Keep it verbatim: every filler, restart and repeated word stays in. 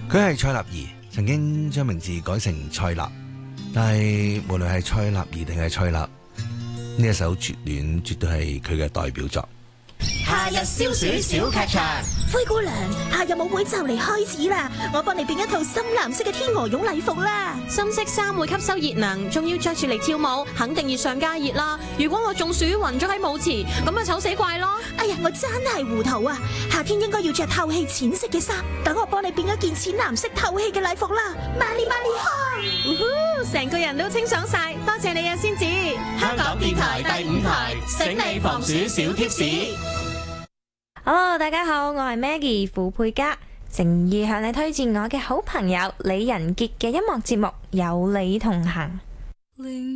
佢係蔡立兒，曾經將名字改成蔡立，但係無論係蔡立兒定係蔡立，呢一首《絕戀》絕對係佢嘅代表作。 夏日消暑小劇場， 灰姑娘，夏日舞會就嚟開始啦！我幫你變一套深藍色嘅天鵝絨禮服啦。 深色衫會吸收熱能，仲要着住嚟跳舞，肯定熱上加熱啦！如果我中暑暈咗喺舞池，咁咪醜死怪咯！ 哎呀，我真係糊塗啊！夏天應該要着透氣淺色嘅衫，等我幫你變一件淺藍色透氣嘅禮服啦！萬里萬里開， 成個人都清爽晒，多謝你啊，仙子！ 香港電台第五台，醒你防暑小貼士。 Hello， 大家好，我係 Maggie 傅佩嘉，誠意向你推薦我嘅好朋友李仁傑嘅音樂節目《有你同行》。